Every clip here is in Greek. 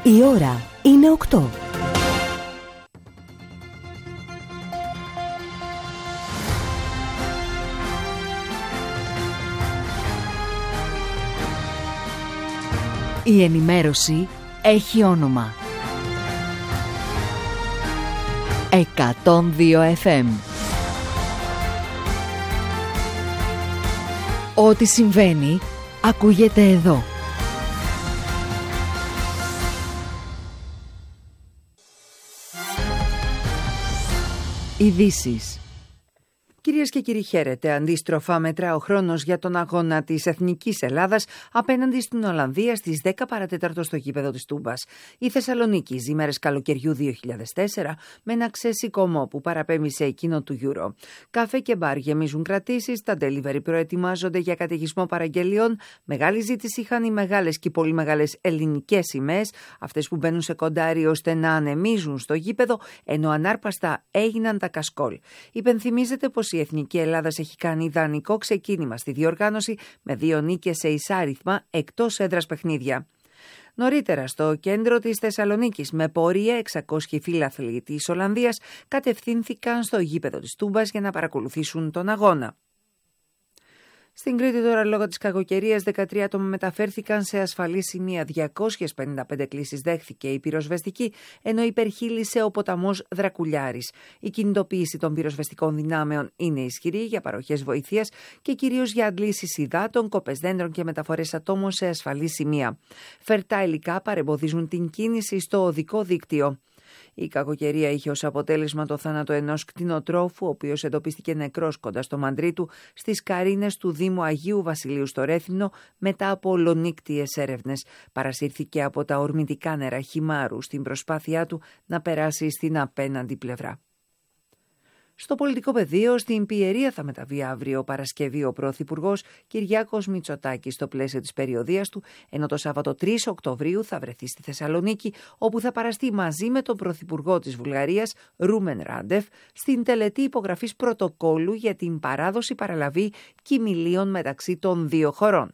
Η ώρα είναι 8. Η ενημέρωση έχει όνομα. 102 FM. Ό,τι συμβαίνει ακούγεται εδώ. Ειδήσεις. Κυρίες και κύριοι, χαίρετε. Αντίστροφα μετρά ο χρόνος για τον αγώνα της Εθνικής Ελλάδας απέναντι στην Ολλανδία στις 10 παρατέταρτο στο γήπεδο της Τούμπας. Η Θεσσαλονίκη ζει μέρες καλοκαιριού 2004 με ένα ξεσηκωμό που παραπέμπει σε εκείνο του Euro. Καφέ και μπαρ γεμίζουν κρατήσεις, τα delivery προετοιμάζονται για καταιγισμό παραγγελιών. Μεγάλη ζήτηση είχαν οι μεγάλες και πολύ μεγάλες ελληνικές σημαίες, αυτές που μπαίνουν σε κοντάρι ώστε να ανεμίζουν στο γήπεδο, ενώ ανάρπαστα έγιναν τα κασκόλ. Υπενθυμίζεται πως η Εθνική Ελλάδας έχει κάνει ιδανικό ξεκίνημα στη διοργάνωση με 2 νίκες σε ισάριθμα εκτός έδρας παιχνίδια. Νωρίτερα, στο κέντρο της Θεσσαλονίκης, με πορεία 600 φίλαθλοι της Ολλανδίας κατευθύνθηκαν στο γήπεδο της Τούμπας για να παρακολουθήσουν τον αγώνα. Στην Κρήτη τώρα, λόγω της κακοκαιρίας, 13 άτομα μεταφέρθηκαν σε ασφαλή σημεία. 255 κλήσεις δέχθηκε η πυροσβεστική, ενώ υπερχείλησε ο ποταμός Δρακουλιάρης. Η κινητοποίηση των πυροσβεστικών δυνάμεων είναι ισχυρή για παροχές βοήθειας και κυρίως για αντλήσεις υδάτων, κόπες δέντρων και μεταφορές ατόμων σε ασφαλή σημεία. Φερτά υλικά παρεμποδίζουν την κίνηση στο οδικό δίκτυο. Η κακοκαιρία είχε ως αποτέλεσμα το θάνατο ενός κτηνοτρόφου, ο οποίος εντοπίστηκε νεκρός κοντά στο μαντρί του στις Καρίνες του Δήμου Αγίου Βασιλείου στο Ρέθυμνο μετά από ολονύκτιες έρευνες. Παρασύρθηκε από τα ορμητικά νερά Χιμάρου στην προσπάθειά του να περάσει στην απέναντι πλευρά. Στο πολιτικό πεδίο, στην Πιερία θα μεταβεί αύριο Παρασκευή ο Πρωθυπουργός Κυριάκος Μητσοτάκης στο πλαίσιο της περιοδείας του, ενώ το Σάββατο 3 Οκτωβρίου θα βρεθεί στη Θεσσαλονίκη, όπου θα παραστεί μαζί με τον Πρωθυπουργό της Βουλγαρίας Ρούμεν Ράντεφ στην τελετή υπογραφής πρωτοκόλου για την παράδοση παραλαβή κοιμηλίων μεταξύ των δύο χωρών.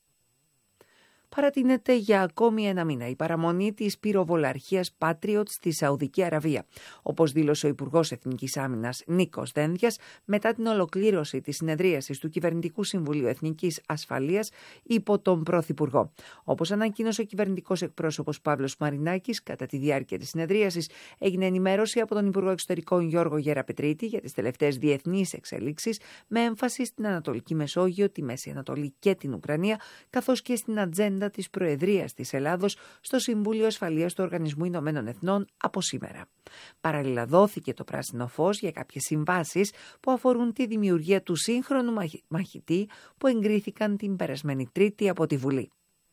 Παρατείνεται για ακόμη ένα μήνα η παραμονή της πυροβολαρχίας Patriot στη Σαουδική Αραβία, όπως δήλωσε ο Υπουργός Εθνικής Άμυνας Νίκος Δένδιας μετά την ολοκλήρωση της συνεδρίασης του Κυβερνητικού Συμβουλίου Εθνικής Ασφαλείας υπό τον Πρωθυπουργό. Όπως ανακοίνωσε ο κυβερνητικός εκπρόσωπος Παύλος Μαρινάκης, κατά τη διάρκεια της συνεδρίασης έγινε ενημέρωση από τον Υπουργό Εξωτερικών Γιώργο Γεραπετρίτη για τις τελευταίες διεθνείς εξελίξεις, με έμφαση στην Ανατολική Μεσόγειο, τη Μέση Ανατολή και την Ουκρανία, καθώς και στην ατζέντα της Προεδρίας της Ελλάδος στο Συμβούλιο Ασφαλείας του Οργανισμού Ηνωμένων Εθνών από σήμερα. Παράλληλα, δόθηκε το πράσινο φως για κάποιες συμβάσεις που αφορούν τη δημιουργία του σύγχρονου μαχητή που εγκρίθηκαν την περασμένη Τρίτη από τη Βουλή.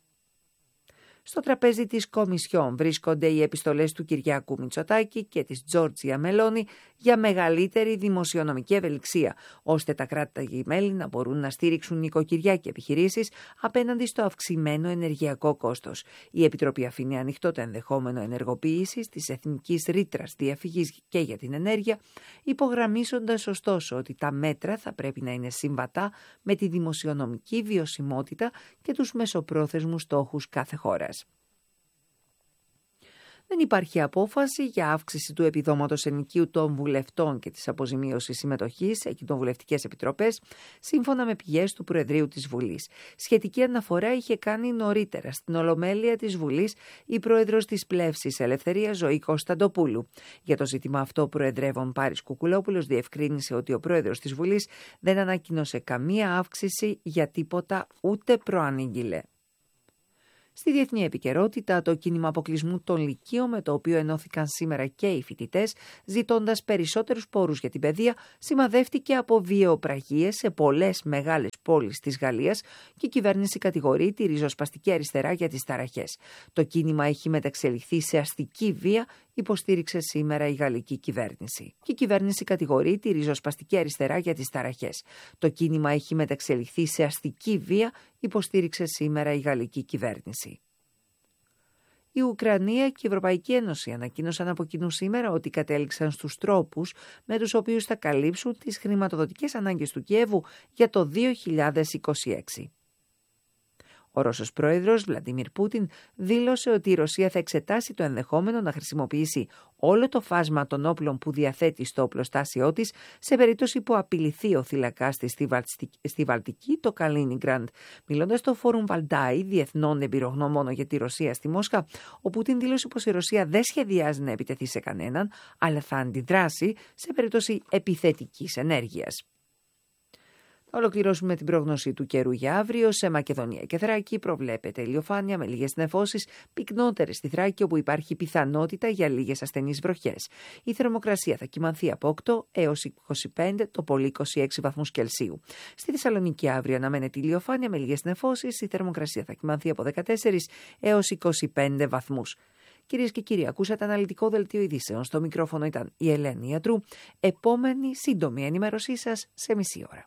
Στο τραπέζι της Κομισιόν βρίσκονται οι επιστολές του Κυριάκου Μητσοτάκη και της Τζόρτζια Μελόνι για μεγαλύτερη δημοσιονομική ευελιξία, ώστε τα κράτη-μέλη να μπορούν να στήριξουν νοικοκυριά και επιχειρήσεις απέναντι στο αυξημένο ενεργειακό κόστος. Η Επιτροπή αφήνει ανοιχτό το ενδεχόμενο ενεργοποίησης της εθνικής ρήτρας διαφυγής και για την ενέργεια, υπογραμμίζοντας ωστόσο ότι τα μέτρα θα πρέπει να είναι συμβατά με τη δημοσιονομική βιωσιμότητα και τους μεσοπρόθεσμους στόχους κάθε χώρας. Δεν υπάρχει απόφαση για αύξηση του επιδόματος ενοικίου των βουλευτών και της αποζημίωσης συμμετοχής σε κοινοβουλευτικές επιτροπές, σύμφωνα με πηγές του Προεδρείου της Βουλής. Σχετική αναφορά είχε κάνει νωρίτερα στην Ολομέλεια της Βουλής η πρόεδρος της Πλεύσης Ελευθερίας Ζωή Κωνσταντοπούλου. Για το ζήτημα αυτό, ο προεδρεύων Πάρης Κουκουλόπουλος διευκρίνησε ότι ο πρόεδρος της Βουλής δεν ανακοίνωσε καμία αύξηση για τίποτα, ούτε προανήγγειλε. Στη διεθνή επικαιρότητα, το κίνημα αποκλεισμού των Λυκείων, με το οποίο ενώθηκαν σήμερα και οι φοιτητές, ζητώντας περισσότερους πόρους για την παιδεία, σημαδεύτηκε από βιαιοπραγίες σε πολλές μεγάλες πόλεις της Γαλλίας και η κυβέρνηση κατηγορεί τη ριζοσπαστική αριστερά για τις ταραχές. Το κίνημα έχει μεταξελιχθεί σε αστική βία, υποστήριξε σήμερα η γαλλική κυβέρνηση. Και η κυβέρνηση κατηγορεί τη ριζοσπαστική αριστερά για τις ταραχές. Το κίνημα έχει μεταξελιχθεί σε αστική βία, υποστήριξε σήμερα η γαλλική κυβέρνηση. Η Ουκρανία και η Ευρωπαϊκή Ένωση ανακοίνωσαν από κοινού σήμερα ότι κατέληξαν στους τρόπους με τους οποίους θα καλύψουν τις χρηματοδοτικές ανάγκες του Κιέβου για το 2026. Ο Ρώσος πρόεδρος Βλαντίμιρ Πούτιν δήλωσε ότι η Ρωσία θα εξετάσει το ενδεχόμενο να χρησιμοποιήσει όλο το φάσμα των όπλων που διαθέτει στο οπλοστάσιό της σε περίπτωση που απειληθεί ο θύλακας της στη Βαλτική, το Καλίνιγκραντ. Μιλώντας στο Φόρουμ Βαλντάι διεθνών εμπειρογνωμόνων για τη Ρωσία στη Μόσχα, ο Πούτιν δήλωσε πως η Ρωσία δεν σχεδιάζει να επιτεθεί σε κανέναν, αλλά θα αντιδράσει σε περίπτωση επιθετικής ενέργειας. Θα ολοκληρώσουμε με την πρόγνωση του καιρού για αύριο. Σε Μακεδονία και Θράκη προβλέπεται ηλιοφάνεια με λίγες νεφώσεις, πυκνότερες στη Θράκη όπου υπάρχει πιθανότητα για λίγες ασθενείς βροχές. Η θερμοκρασία θα κυμανθεί από 8 έως 25, το πολύ 26 βαθμούς Κελσίου. Στη Θεσσαλονίκη αύριο αναμένεται ηλιοφάνεια με λίγες νεφώσεις, η θερμοκρασία θα κυμανθεί από 14 έως 25 βαθμούς. Κυρίες και κύριοι, ακούσατε αναλυτικό δελτίο ειδήσεων. Στο μικρόφωνο ήταν η Ελένη Ιατρού. Επόμενη σύντομη ενημέρωσή σας σε μισή ώρα.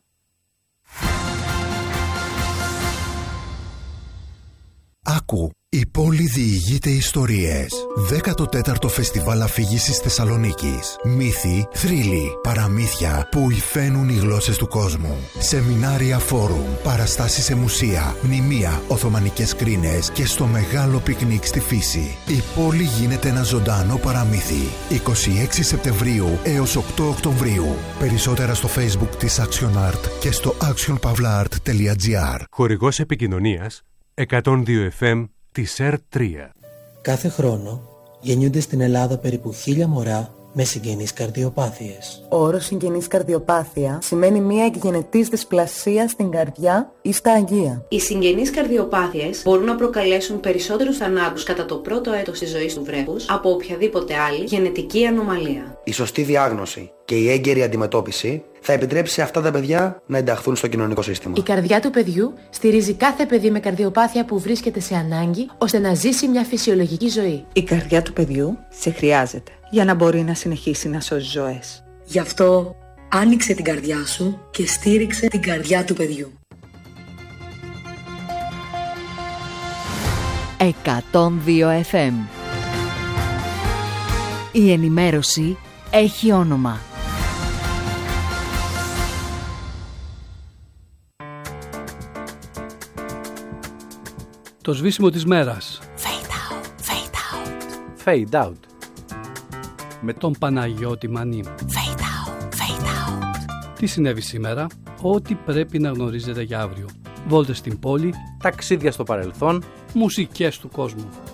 Άκου, η πόλη διηγείται ιστορίες. 14ο Φεστιβάλ Αφήγησης Θεσσαλονίκης. Μύθοι, θρύλοι, παραμύθια που υφαίνουν οι γλώσσες του κόσμου. Σεμινάρια, φόρουμ, παραστάσεις σε μουσεία, μνημεία, οθωμανικές κρίνες και στο μεγάλο πικνίκ στη φύση. Η πόλη γίνεται ένα ζωντανό παραμύθι. 26 Σεπτεμβρίου έως 8 Οκτωβρίου. Περισσότερα στο Facebook της Action Art και στο actionpavlaart.gr. Χορηγός επικοινωνίας 102 FM της ΕΡΤ3. Κάθε χρόνο γεννιούνται στην Ελλάδα περίπου 1.000 μωρά με συγγενείς καρδιοπάθειες. Ο όρος συγγενής καρδιοπάθεια σημαίνει μια εκγενετής δυσπλασία στην καρδιά ή στα αγγεία. Οι συγγενείς καρδιοπάθειες μπορούν να προκαλέσουν περισσότερους θανάτους κατά το πρώτο έτος της ζωής του βρέφους από οποιαδήποτε άλλη γενετική ανομαλία. Η σωστή διάγνωση και η έγκαιρη αντιμετώπιση θα επιτρέψει σε αυτά τα παιδιά να ενταχθούν στο κοινωνικό σύστημα. Η καρδιά του παιδιού στηρίζει κάθε παιδί με καρδιοπάθεια που βρίσκεται σε ανάγκη ώστε να ζήσει μια φυσιολογική ζωή. Η καρδιά του παιδιού σε χρειάζεται για να μπορεί να συνεχίσει να σώζει ζωές. Γι' αυτό άνοιξε την καρδιά σου και στήριξε την καρδιά του παιδιού. 102 FM. Η ενημέρωση έχει όνομα. Το σβήσιμο της μέρας. Fade out, fade out. Fade out. Με τον Παναγιώτη Μανή. Fade out, fade out. Τι συνέβη σήμερα, ό,τι πρέπει να γνωρίζετε για αύριο. Βόλτες στην πόλη, ταξίδια στο παρελθόν, μουσικές του κόσμου.